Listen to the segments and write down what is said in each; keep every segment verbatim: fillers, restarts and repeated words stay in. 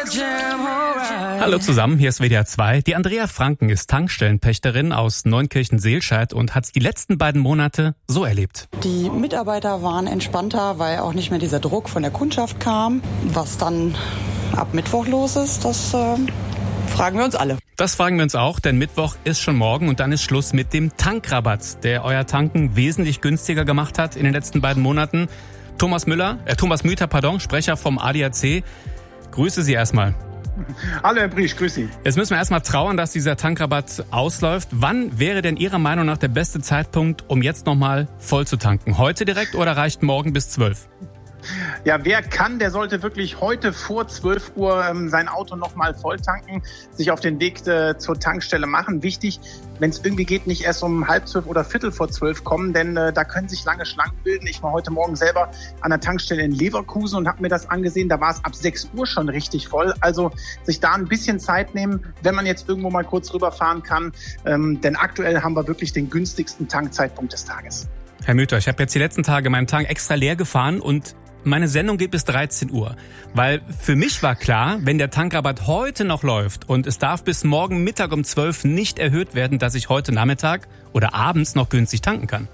Hallo zusammen, hier ist W D R zwei. Die Andrea Franken ist Tankstellenpächterin aus Neunkirchen-Seelscheid und hat die letzten beiden Monate so erlebt. Die Mitarbeiter waren entspannter, weil auch nicht mehr dieser Druck von der Kundschaft kam. Was dann ab Mittwoch los ist, das äh, fragen wir uns alle. Das fragen wir uns auch, denn Mittwoch ist schon morgen und dann ist Schluss mit dem Tankrabatt, der euer Tanken wesentlich günstiger gemacht hat in den letzten beiden Monaten. Thomas Müller, äh, Thomas Müther, pardon, Sprecher vom A D A C. Grüße Sie erstmal. Hallo Herr Briesch, grüß Sie. Jetzt müssen wir erstmal trauern, dass dieser Tankrabatt ausläuft. Wann wäre denn Ihrer Meinung nach der beste Zeitpunkt, um jetzt nochmal voll zu tanken? Heute direkt oder reicht morgen bis zwölf? Ja, wer kann, der sollte wirklich heute vor zwölf Uhr ähm, sein Auto nochmal voll tanken, sich auf den Weg äh, zur Tankstelle machen. Wichtig, wenn es irgendwie geht, nicht erst um halb zwölf oder viertel vor zwölf kommen, denn äh, da können sich lange Schlangen bilden. Ich war heute Morgen selber an der Tankstelle in Leverkusen und habe mir das angesehen. Da war es ab sechs Uhr schon richtig voll. Also sich da ein bisschen Zeit nehmen, wenn man jetzt irgendwo mal kurz rüberfahren kann. Ähm, denn aktuell haben wir wirklich den günstigsten Tankzeitpunkt des Tages. Herr Müther, ich habe jetzt die letzten Tage meinen Tank extra leer gefahren und meine Sendung geht bis dreizehn Uhr, weil für mich war klar, wenn der Tankrabatt heute noch läuft und es darf bis morgen Mittag um zwölf nicht erhöht werden, dass ich heute Nachmittag oder abends noch günstig tanken kann.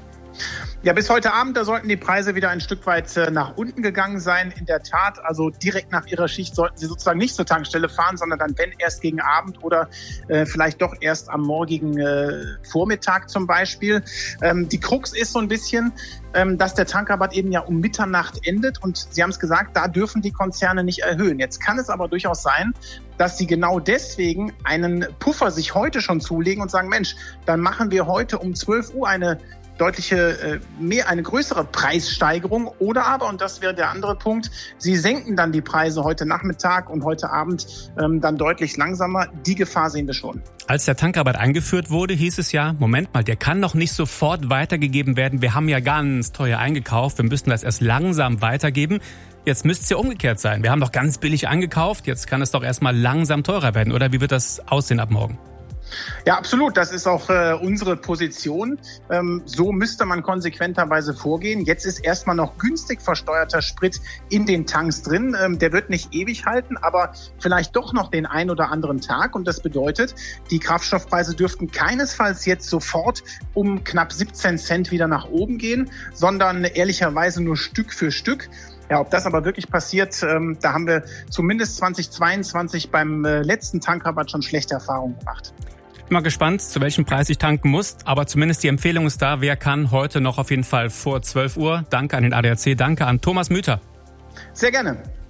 Ja, bis heute Abend, da sollten die Preise wieder ein Stück weit äh, nach unten gegangen sein. In der Tat, also direkt nach Ihrer Schicht sollten Sie sozusagen nicht zur Tankstelle fahren, sondern dann, wenn, erst gegen Abend oder äh, vielleicht doch erst am morgigen äh, Vormittag zum Beispiel. Ähm, die Krux ist so ein bisschen, ähm, dass der Tankrabatt eben ja um Mitternacht endet und Sie haben es gesagt, da dürfen die Konzerne nicht erhöhen. Jetzt kann es aber durchaus sein, dass sie genau deswegen einen Puffer sich heute schon zulegen und sagen, Mensch, dann machen wir heute um zwölf Uhr eine deutliche, äh, mehr, eine größere Preissteigerung oder aber, und das wäre der andere Punkt, sie senken dann die Preise heute Nachmittag und heute Abend ähm, dann deutlich langsamer. Die Gefahr sehen wir schon. Als der Tankrabatt eingeführt wurde, hieß es ja, Moment mal, der kann doch nicht sofort weitergegeben werden. Wir haben ja ganz teuer eingekauft, wir müssten das erst langsam weitergeben. Jetzt müsste es ja umgekehrt sein. Wir haben doch ganz billig eingekauft, jetzt kann es doch erstmal langsam teurer werden. Oder wie wird das aussehen ab morgen? Ja, absolut. Das ist auch äh, unsere Position. Ähm, so müsste man konsequenterweise vorgehen. Jetzt ist erstmal noch günstig versteuerter Sprit in den Tanks drin. Ähm, der wird nicht ewig halten, aber vielleicht doch noch den ein oder anderen Tag. Und das bedeutet, die Kraftstoffpreise dürften keinesfalls jetzt sofort um knapp siebzehn Cent wieder nach oben gehen, sondern ehrlicherweise nur Stück für Stück. Ja, ob das aber wirklich passiert, ähm, da haben wir zumindest zweitausendzweiundzwanzig beim äh, letzten Tankrabatt schon schlechte Erfahrungen gemacht. Ich bin mal gespannt, zu welchem Preis ich tanken muss, aber zumindest die Empfehlung ist da, wer kann, heute noch auf jeden Fall vor zwölf Uhr. Danke an den A D A C, danke an Thomas Müther. Sehr gerne.